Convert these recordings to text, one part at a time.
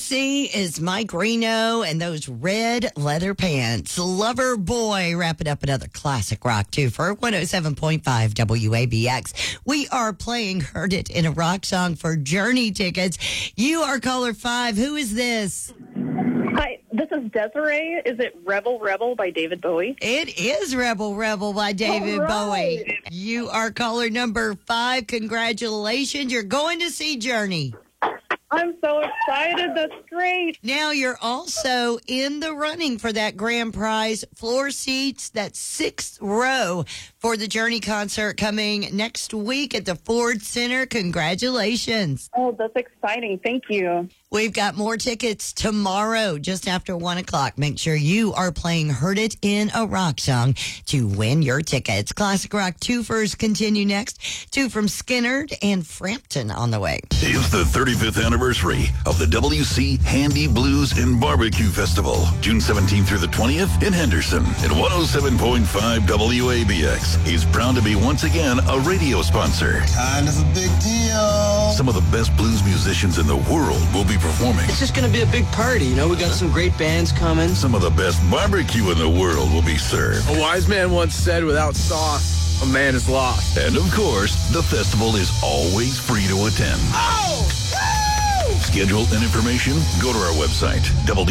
Lucy is Mike Reno and those red leather pants. Lover Boy, wrapping up another classic rock too for 107.5 WABX. We are playing Heard It in a Rock Song for Journey tickets. You are caller 5. Who is this? Hi, this is Desiree. Is it Rebel Rebel by David Bowie? It is Rebel Rebel by David Bowie. You are caller number 5. Congratulations. You're going to see Journey. I'm so excited. That's great. Now you're also in the running for that grand prize floor seats, that 6th row for the Journey concert coming next week at the Ford Center. Congratulations. Oh, that's exciting. Thank you. We've got more tickets tomorrow just after 1 o'clock. Make sure you are playing Heard It in a Rock Song to win your tickets. Classic Rock twofers continue next. 2 from Skinnerd and Frampton on the way. It's the 35th anniversary of the WC Handy Blues and Barbecue Festival. June 17th through the 20th in Henderson at 107.5 WABX. He's proud to be once again a radio sponsor. Kind of a big deal. Some of the best blues musicians in the world will be performing. It's just going to be a big party, you know. We got some great bands coming. Some of the best barbecue in the world will be served. A wise man once said, without sauce, a man is lost. And of course, the festival is always free to attend. Oh! Woo! Schedule and information, go to our website,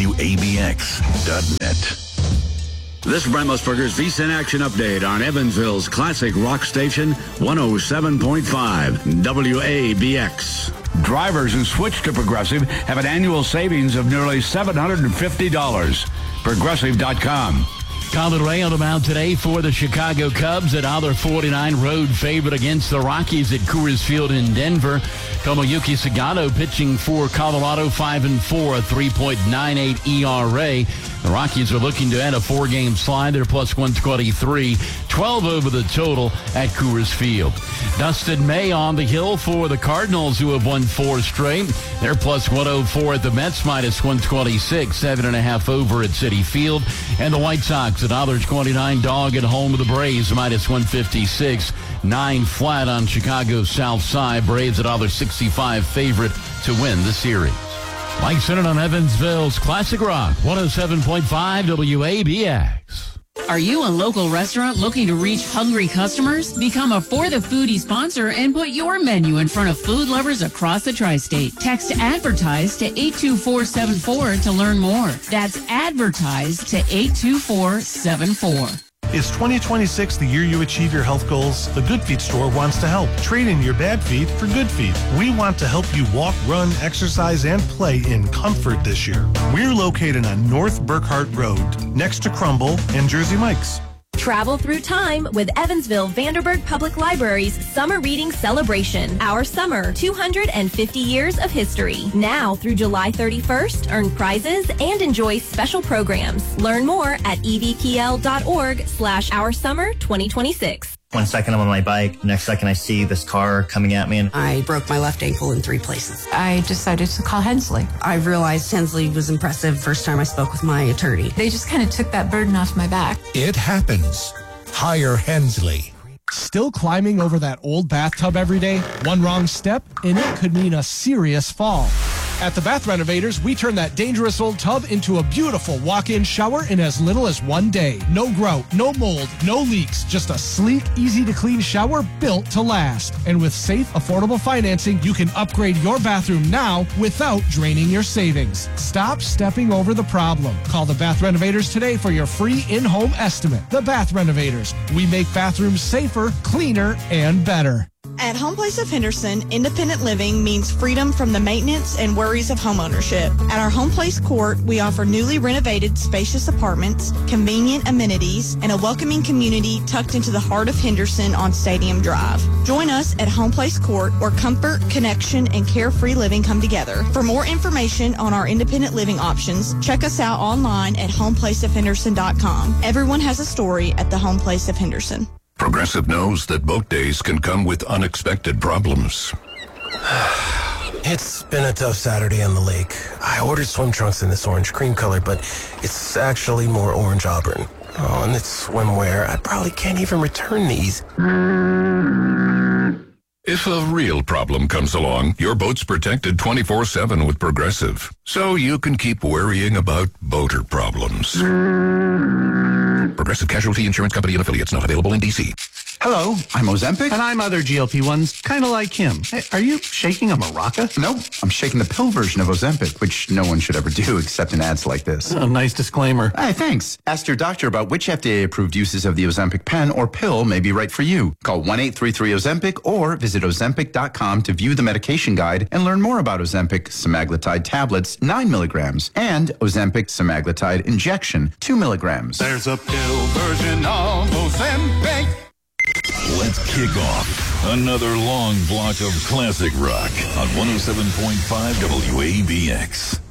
WABX.net. This is Brent Musburger's VSIN Action Update on Evansville's classic rock station, 107.5 WABX. Drivers who switch to Progressive have an annual savings of nearly $750. Progressive.com. Colin Ray on the mound today for the Chicago Cubs at other 49 road favorite against the Rockies at Coors Field in Denver. Tomoyuki Sagano pitching for Colorado, 5-4, a 3.98 ERA. The Rockies are looking to end a 4-game slide. They're plus 123, 12 over the total at Coors Field. Dustin May on the hill for the Cardinals, who have won 4 straight. They're plus 104 at the Mets, minus 126, 7.5 over at Citi Field. And the White Sox at $29 dog at home of the Braves, minus 156, 9 flat on Chicago's South Side. Braves at $65 favorite to win the series. Mike Sennett on Evansville's Classic Rock, 107.5 WABX. Are you a local restaurant looking to reach hungry customers? Become a For the Foodie sponsor and put your menu in front of food lovers across the tri-state. Text ADVERTISE to 82474 to learn more. That's ADVERTISE to 82474. Is 2026 the year you achieve your health goals? The Good Feet store wants to help. Trade in your bad feet for good feet. We want to help you walk, run, exercise, and play in comfort this year. We're located on North Burkhart Road, next to Crumble and Jersey Mike's. Travel through time with Evansville Vanderburgh Public Library's Summer Reading Celebration. Our summer, 250 years of history. Now through July 31st, earn prizes and enjoy special programs. Learn more at evpl.org/oursummer2026. 1 second I'm on my bike, the next second I see this car coming at me. And I broke my left ankle in 3 places. I decided to call Hensley. I realized Hensley was impressive first time I spoke with my attorney. They just kind of took that burden off my back. It happens. Hire Hensley. Still climbing over that old bathtub every day? One wrong step, and it could mean a serious fall. At the Bath Renovators, we turn that dangerous old tub into a beautiful walk-in shower in as little as 1 day. No grout, no mold, no leaks, just a sleek, easy-to-clean shower built to last. And with safe, affordable financing, you can upgrade your bathroom now without draining your savings. Stop stepping over the problem. Call the Bath Renovators today for your free in-home estimate. The Bath Renovators. We make bathrooms safer, cleaner, and better. At Home Place of Henderson, independent living means freedom from the maintenance and worries of homeownership. At our Home Place Court, we offer newly renovated, spacious apartments, convenient amenities, and a welcoming community tucked into the heart of Henderson on Stadium Drive. Join us at Home Place Court, where comfort, connection, and carefree living come together. For more information on our independent living options, check us out online at homeplaceofhenderson.com. Everyone has a story at the Home Place of Henderson. Progressive knows that boat days can come with unexpected problems. It's been a tough Saturday on the lake. I ordered swim trunks in this orange cream color, but it's actually more orange auburn. Oh, and it's swimwear. I probably can't even return these. If a real problem comes along, your boat's protected 24/7 with Progressive. So you can keep worrying about boater problems. Progressive Casualty Insurance Company and Affiliates, not available in D.C. Hello, I'm Ozempic. And I'm other GLP-1s, kind of like him. Hey, are you shaking a maraca? Nope, I'm shaking the pill version of Ozempic, which no one should ever do except in ads like this. A nice disclaimer. Hey, thanks. Ask your doctor about which FDA-approved uses of the Ozempic pen or pill may be right for you. Call 1-833-OZEMPIC or visit Ozempic.com to view the medication guide and learn more about Ozempic semaglutide tablets, 9 milligrams, and Ozempic semaglutide injection, 2 milligrams. There's a pill version of Ozempic. Let's kick off another long block of classic rock on 107.5 WABX.